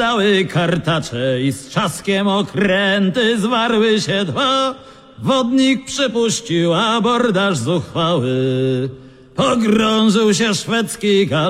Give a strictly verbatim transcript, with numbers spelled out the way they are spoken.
Stały kartacze i z trzaskiem okręty zwarły się dwa. Wodnik przypuścił abordaż zuchwały. Pogrążył się szwedzki